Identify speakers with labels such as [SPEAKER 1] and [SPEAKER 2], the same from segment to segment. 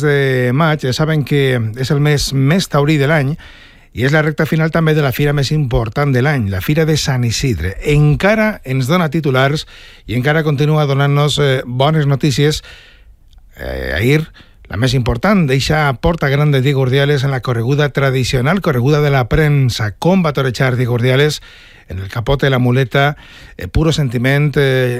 [SPEAKER 1] de maig, ja saben que és el mes més taurí de l'any i és la recta final també de la fira més important de l'any, la Fira de Sant Isidre. Encara ens dona titulars i encara continua donant-nos bones notícies. Ahir, la més important, deixa Porta Gran de Diego Urdiales en la correguda tradicional, correguda de la premsa. Com va torejar Diego Urdiales en el capote, la muleta, puro sentiment,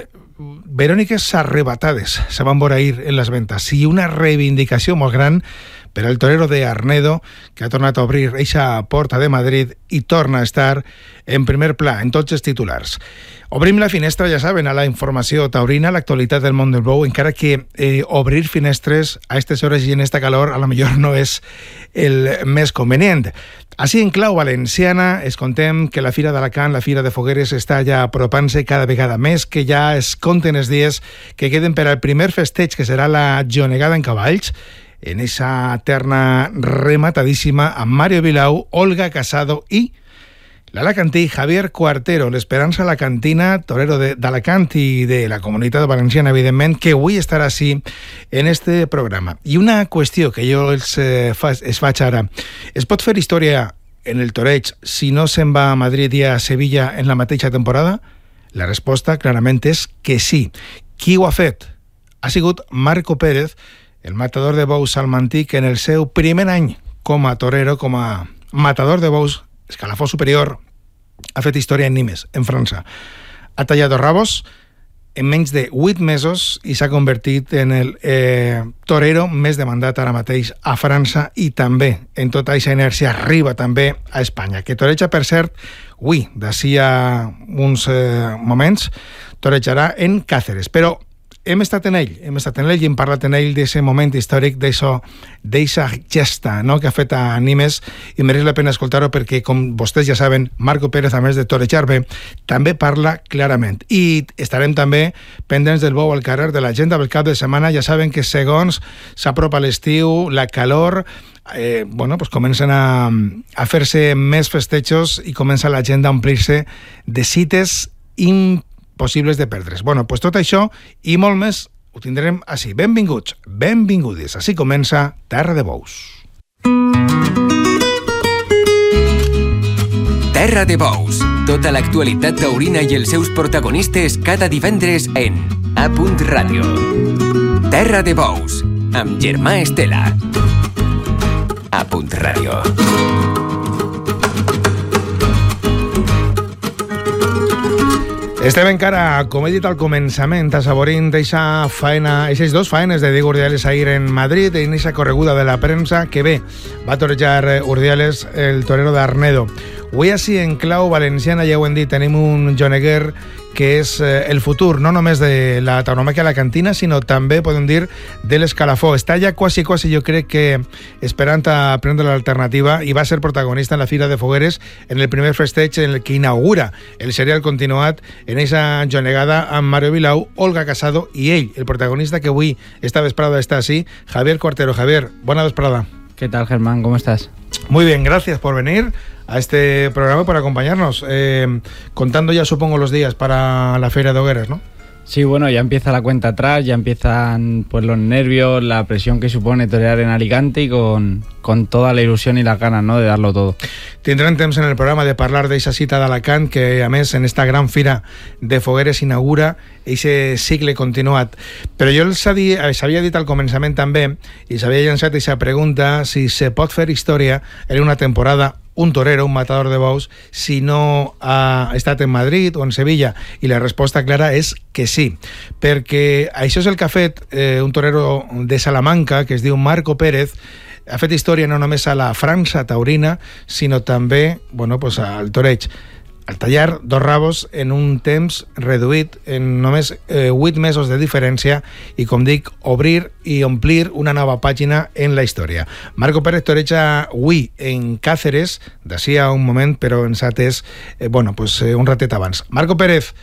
[SPEAKER 1] veròniques arrebatades se van veure ahir en les ventes i una reivindicació molt gran per al torero de Arnedo, que ha tornat a obrir eixa porta de Madrid i torna a estar en primer pla en tots els titulars. Obrim la finestra, ja saben, a la informació taurina, a l'actualitat del món del bou, encara que obrir finestres a aquestes hores i en esta calor a lo millor no és el més convenient. Així, en clau valenciana, es contem que la Fira d'Alacant, la Fira de Fogueres, està ja apropant-se cada vegada més, que ja es compten els dies que queden per al primer festeig, que serà la jonegada en cavalls, en esa terna rematadíssima amb Mario Vilau, Olga Casado i l'alacantí Javier Cuartero, l'esperança alacantina, torero d'Alacant i de la comunitat valenciana, evidentment, que avui estarà així en este programa. I una qüestió que jo es faig ara. Es pot fer història en el toreig si no se'n va a Madrid i a Sevilla en la mateixa temporada? La resposta clarament és que sí. Qui ho ha fet? Ha sigut Marco Pérez, el matador de bous salmantí, que en el seu primer any com a torero, com a matador de bous, escalafó superior, ha fet història en Nimes, en França. Ha tallat rabos en menys de 8 mesos i s'ha convertit en el torero més demandat ara mateix a França i també en tota aquesta inèrcia arriba també a Espanya, que toreja, per cert, avui, d'ací a uns moments, torejarà en Càceres. Però hem estat en ell i hem parlat en ell d'aquest moment històric, d'aquesta gesta, no?, que ha fet a Nimes, i mereix la pena escoltar-ho perquè, com vostès ja saben, Marco Pérez, a més de torejar bé, també parla clarament. I estarem també pendents del bou al carrer, de l'agenda del cap de setmana. Ja saben que segons s'apropa l'estiu, la calor, pues comencen a fer-se més festejos i comença l'agenda a omplir-se de cites possibles de perdre's. Pues tot això i molt més ho tindrem així. Benvinguts, benvingudes. Així comença Terra de Bous.
[SPEAKER 2] Terra de Bous. Tota l'actualitat taurina i els seus protagonistes cada divendres en A. Ràdio. Terra de Bous, amb Germà Estela. A. Ràdio.
[SPEAKER 1] Estem encara, com he dit al començament, assaborint d'aquesta faena, aquestes dos faenes de Diego Urdiales ahir en Madrid, en aquesta correguda de la premsa, que bé, va torejar Urdiales, el torero d'Arnedo. Avui així, en clau valenciana, ja ho hem dit, tenim un joneguer que és el futur, no només de la tauromàquia alacantina, sinó també, podem dir, de l'escalafó. Està ja quasi, jo crec que esperant a prendre l'alternativa, i va ser protagonista en la Fira de Fogueres en el primer festeig en el que inaugura el serial continuat en aquesta jonegada amb Mario Vilau, Olga Casado i ell, el protagonista que avui, esta vesprada, está así, Javier Cuartero. Javier, buena vesprada.
[SPEAKER 3] ¿Qué tal, Germán? ¿Cómo estás?
[SPEAKER 1] Muy bien, gracias por venir a este programa, por acompañarnos, contando ya, supongo, los días para la Feria de Hogueras, ¿no?
[SPEAKER 3] Sí, bueno, ya empieza la cuenta atrás, ya empiezan pues los nervios, la presión que supone torear en Alicante y con toda la ilusión y las ganas, ¿no?, de darlo todo.
[SPEAKER 1] Tindrem temps en el programa de parlar d'aquesta cita d'Alacant, que a més en esta gran fira de Fogueres inaugura aquest cicle continuat. Però jo s'havia dit al començament també, i s'havia llançat aquesta pregunta, si se pot fer història en una temporada un torero, un matador de bous, si no ha estat en Madrid o en Sevilla? I la resposta clara és que sí, perquè això és el que ha fet un torero de Salamanca que es diu Marco Pérez. Ha fet història no només a la França taurina, sinó també, pues al toreig, al tallar dos rabos en un temps reduït, en només 8 mesos de diferència, i, com dic, obrir i omplir una nova pàgina en la història. Marco Pérez toreja avui en Càceres, d'ací a un moment, però ens ha atès un ratet abans. Marco Pérez,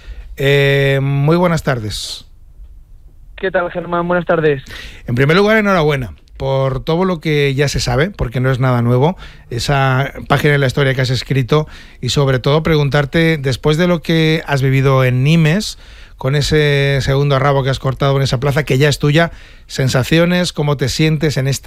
[SPEAKER 1] muy buenas tardes.
[SPEAKER 4] ¿Qué tal, Germán? Buenas tardes.
[SPEAKER 1] En primer lugar, enhorabuena por todo lo que ya se sabe, porque no es nada nuevo, esa página de la historia que has escrito, y sobre todo preguntarte, después de lo que has vivido en Nimes, con ese segundo rabo que has cortado en esa plaza, que ya es tuya, sensaciones, cómo te sientes en esta